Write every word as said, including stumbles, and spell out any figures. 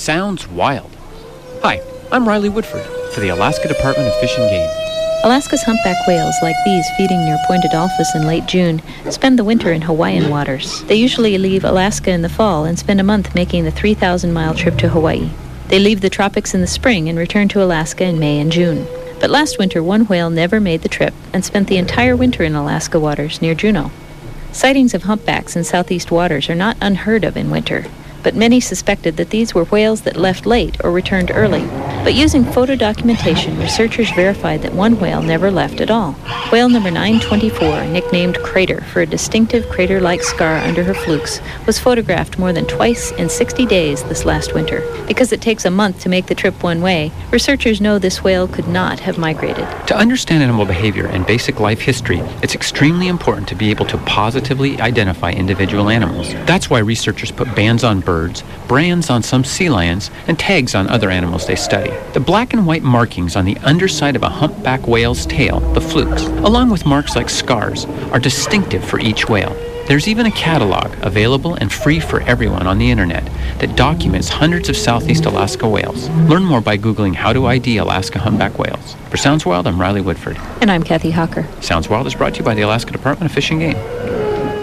Sounds wild. Hi, I'm Riley Woodford for the Alaska Department of Fish and Game. Alaska's humpback whales, like these feeding near Point Adolphus in late June, spend the winter in Hawaiian waters. They usually leave Alaska in the fall and spend a month making the three thousand mile trip to Hawaii. They leave the tropics in the spring and return to Alaska in May and June. But last winter, one whale never made the trip and spent the entire winter in Alaska waters near Juneau. Sightings of humpbacks in southeast waters are not unheard of in winter, but many suspected that these were whales that left late or returned early. But using photo documentation, researchers verified that one whale never left at all. Whale number nine twenty-four, nicknamed Crater for a distinctive crater-like scar under her flukes, was photographed more than twice in sixty days this last winter. Because it takes a month to make the trip one way, researchers know this whale could not have migrated. To understand animal behavior and basic life history, it's extremely important to be able to positively identify individual animals. That's why researchers put bands on birds, brands on some sea lions, and tags on other animals they study. The black and white markings on the underside of a humpback whale's tail, the flukes, along with marks like scars, are distinctive for each whale. There's even a catalog available and free for everyone on the internet that documents hundreds of Southeast Alaska whales. Learn more by Googling how to I D Alaska humpback whales. For Sounds Wild, I'm Riley Woodford. And I'm Kathy Hawker. Sounds Wild is brought to you by the Alaska Department of Fish and Game.